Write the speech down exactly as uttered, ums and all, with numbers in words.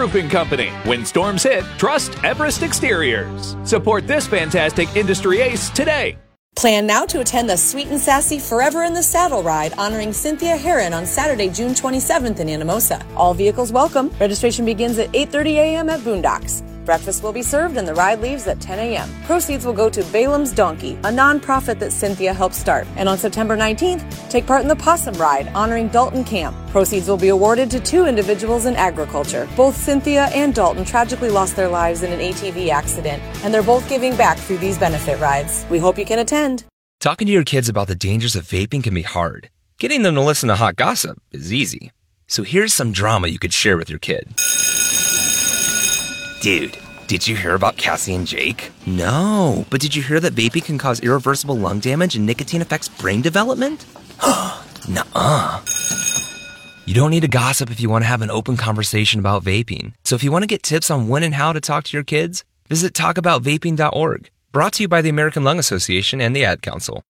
Roofing Company. When storms hit, trust Everest Exteriors. Support this fantastic industry ace today. Plan now to attend the Sweet and Sassy Forever in the Saddle ride honoring Cynthia Herron on Saturday, June twenty-seventh in Anamosa. All vehicles welcome. Registration begins at eight thirty a.m. at Boondocks. Breakfast will be served and the ride leaves at ten a.m. Proceeds will go to Balaam's Donkey, a nonprofit that Cynthia helped start. And on September nineteenth, take part in the Possum Ride honoring Dalton Camp. Proceeds will be awarded to two individuals in agriculture. Both Cynthia and Dalton tragically lost their lives in an A T V accident, and they're both giving back through these benefit rides. We hope you can attend. Talking to your kids about the dangers of vaping can be hard. Getting them to listen to hot gossip is easy. So here's some drama you could share with your kid. Dude, did you hear about Cassie and Jake? No, but did you hear that vaping can cause irreversible lung damage and nicotine affects brain development? Nuh-uh. You don't need to gossip if you want to have an open conversation about vaping. So if you want to get tips on when and how to talk to your kids, visit talk about vaping dot org. Brought to you by the American Lung Association and the Ad Council.